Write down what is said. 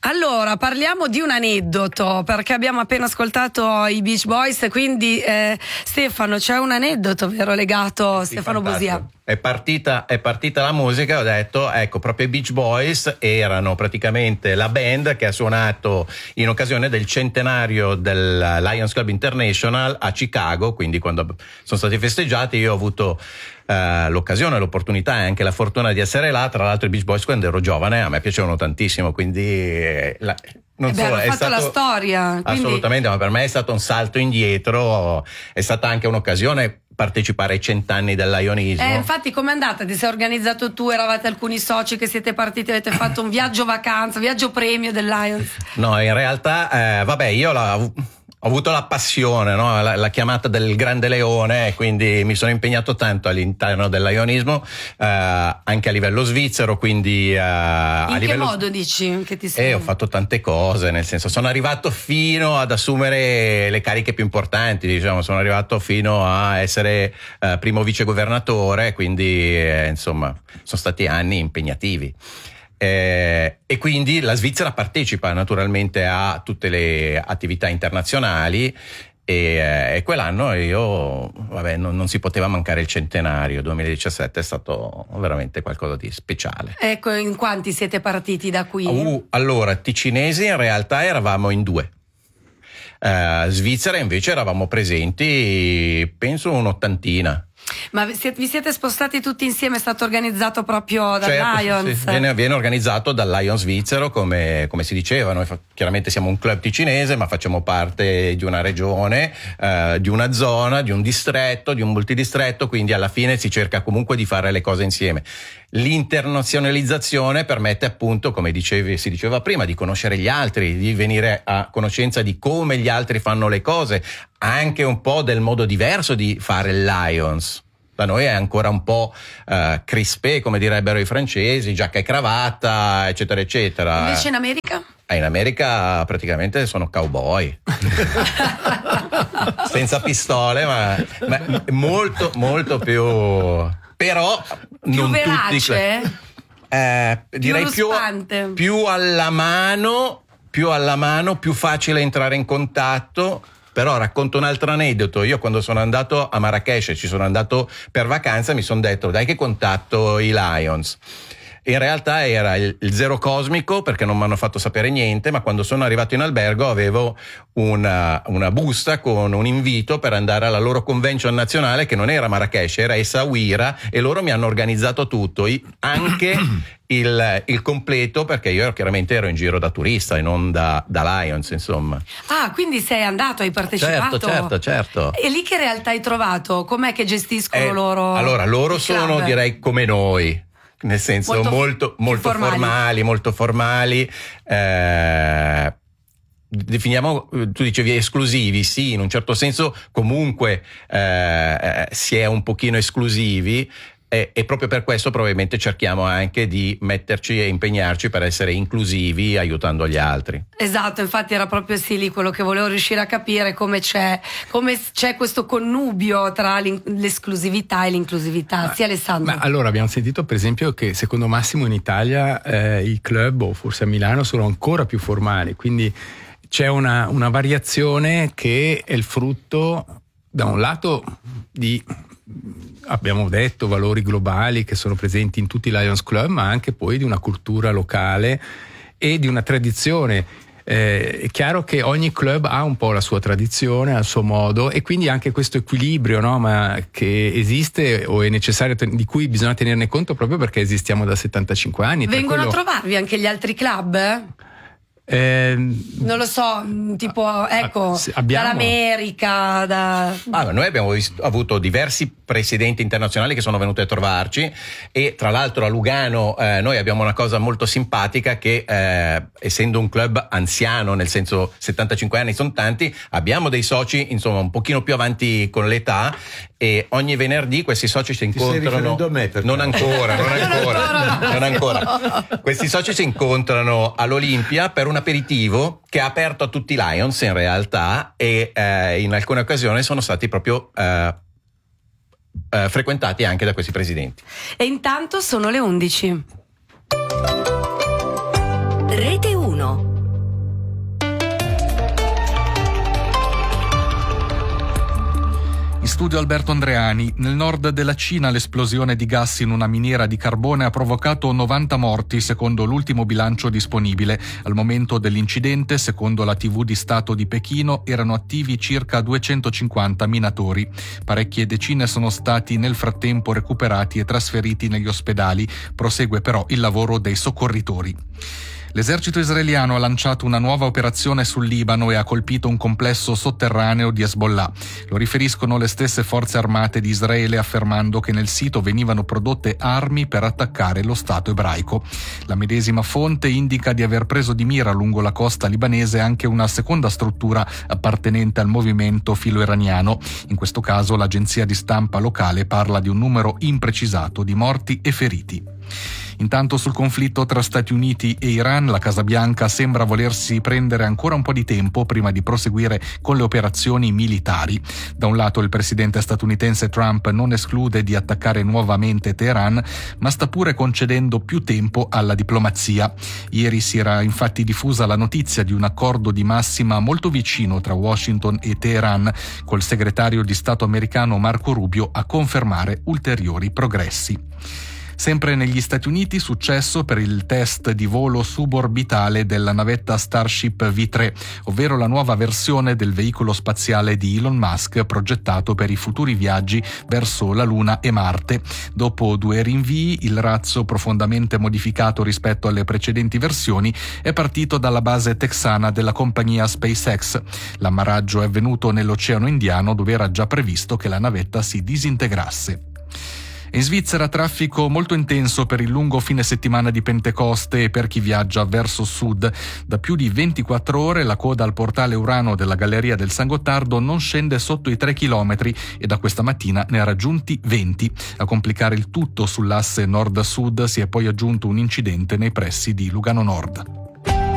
Allora, parliamo di un aneddoto, perché abbiamo appena ascoltato i Beach Boys, quindi Stefano, c'è un aneddoto vero legato a Stefano Bosia? È partita la musica, ho detto, ecco, proprio i Beach Boys erano praticamente la band che ha suonato in occasione del centenario del Lions Club International a Chicago, quindi quando sono stati festeggiati io ho avuto l'occasione, l'opportunità e anche la fortuna di essere là. Tra l'altro i Beach Boys quando ero giovane a me piacevano tantissimo, quindi non solo è fatto la storia, assolutamente, ma per me è stato un salto indietro, è stata anche un'occasione partecipare ai 100 anni del Lionismo. Infatti, com'è andata? Ti sei organizzato tu? Eravate alcuni soci che siete partiti, avete fatto un viaggio vacanza, viaggio premio del Lions? No, in realtà io ho avuto la passione, no? la chiamata del grande leone, e quindi mi sono impegnato tanto all'interno del Lionismo, anche a livello svizzero, quindi in che modo dici che ti sei? Ho fatto tante cose, nel senso sono arrivato fino ad assumere le cariche più importanti, diciamo, sono arrivato fino a essere primo vicegovernatore, quindi insomma sono stati anni impegnativi. E quindi la Svizzera partecipa naturalmente a tutte le attività internazionali e quell'anno non si poteva mancare il centenario. 2017 è stato veramente qualcosa di speciale. Ecco, in quanti siete partiti da qui? Allora, ticinesi in realtà eravamo in 2. Svizzera invece eravamo presenti, penso un'ottantina. Ma vi siete spostati tutti insieme? È stato organizzato proprio dal Lions? Sì, viene organizzato dal Lions svizzero, come si diceva. Noi chiaramente siamo un club ticinese, ma facciamo parte di una regione, di una zona, di un distretto, di un multidistretto, quindi alla fine si cerca comunque di fare le cose insieme. L'internazionalizzazione permette appunto, come si diceva prima, di conoscere gli altri, di venire a conoscenza di come gli altri fanno le cose, anche un po' del modo diverso di fare il Lions. Da noi è ancora un po' crispé, come direbbero i francesi, giacca e cravatta, eccetera, eccetera. Invece in America? In America praticamente sono cowboy. Senza pistole, ma molto, molto più... Però più non verace? tutti... direi più alla mano, più facile entrare in contatto. Però racconto un altro aneddoto. Io quando sono andato a Marrakech, ci sono andato per vacanza, mi sono detto dai che contatto i Lions. In realtà era il zero cosmico, perché non mi hanno fatto sapere niente, ma quando sono arrivato in albergo avevo una busta con un invito per andare alla loro convention nazionale, che non era Marrakech, era Essaouira, e loro mi hanno organizzato tutto, anche il completo, perché io chiaramente ero in giro da turista e non da Lions, insomma. Ah, quindi sei andato, hai partecipato? Certo. E lì che realtà hai trovato? Com'è che gestiscono loro? Allora, loro sono, direi, come noi. Nel senso molto formali. Definiamo, tu dicevi esclusivi, sì, in un certo senso comunque si è un pochino esclusivi, e proprio per questo probabilmente cerchiamo anche di metterci e impegnarci per essere inclusivi aiutando gli altri. Esatto, infatti era proprio lì quello che volevo riuscire a capire, come c'è questo connubio tra l'esclusività e l'inclusività. Sì, Alessandro. Ma allora abbiamo sentito per esempio che secondo Massimo in Italia i club, o forse a Milano, sono ancora più formali, quindi c'è una variazione che è il frutto da un lato di, abbiamo detto, valori globali che sono presenti in tutti i Lions Club, ma anche poi di una cultura locale e di una tradizione. È chiaro che ogni club ha un po' la sua tradizione, al suo modo, e quindi anche questo equilibrio, no, ma che esiste o è necessario, di cui bisogna tenerne conto proprio perché esistiamo da 75 anni. Vengono a trovarvi anche gli altri club? Non lo so, tipo dall'America, noi abbiamo avuto diversi presidenti internazionali che sono venuti a trovarci, e tra l'altro a Lugano noi abbiamo una cosa molto simpatica che essendo un club anziano, nel senso 75 anni sono tanti, abbiamo dei soci insomma un pochino più avanti con l'età, e ogni venerdì questi soci si incontrano. Non ancora. Questi soci si incontrano all'Olimpia per un aperitivo che ha aperto a tutti i Lions in realtà, e in alcune occasioni sono stati proprio frequentati anche da questi presidenti. E intanto sono le 11. Rete 1. studio Alberto Andreani. Nel nord della Cina l'esplosione di gas in una miniera di carbone ha provocato 90 morti, secondo l'ultimo bilancio disponibile. Al momento dell'incidente, secondo la TV di Stato di Pechino, erano attivi circa 250 minatori. Parecchie decine sono stati nel frattempo recuperati e trasferiti negli ospedali. Prosegue però il lavoro dei soccorritori. L'esercito israeliano ha lanciato una nuova operazione sul Libano e ha colpito un complesso sotterraneo di Hezbollah. Lo riferiscono le stesse forze armate di Israele, affermando che nel sito venivano prodotte armi per attaccare lo Stato ebraico. La medesima fonte indica di aver preso di mira lungo la costa libanese anche una seconda struttura appartenente al movimento filo-iraniano. In questo caso l'agenzia di stampa locale parla di un numero imprecisato di morti e feriti. Intanto sul conflitto tra Stati Uniti e Iran, la Casa Bianca sembra volersi prendere ancora un po' di tempo prima di proseguire con le operazioni militari. Da un lato il presidente statunitense Trump non esclude di attaccare nuovamente Teheran, ma sta pure concedendo più tempo alla diplomazia. Ieri si era infatti diffusa la notizia di un accordo di massima molto vicino tra Washington e Teheran, col segretario di Stato americano Marco Rubio a confermare ulteriori progressi. Sempre negli Stati Uniti, successo per il test di volo suborbitale della navetta Starship V3, ovvero la nuova versione del veicolo spaziale di Elon Musk progettato per i futuri viaggi verso la Luna e Marte. Dopo 2 rinvii, il razzo, profondamente modificato rispetto alle precedenti versioni, è partito dalla base texana della compagnia SpaceX. L'ammaraggio è avvenuto nell'Oceano Indiano, dove era già previsto che la navetta si disintegrasse. In Svizzera traffico molto intenso per il lungo fine settimana di Pentecoste e per chi viaggia verso sud. Da più di 24 ore la coda al portale Urano della Galleria del San Gottardo non scende sotto i 3 chilometri e da questa mattina ne ha raggiunti 20. A complicare il tutto sull'asse nord-sud si è poi aggiunto un incidente nei pressi di Lugano Nord.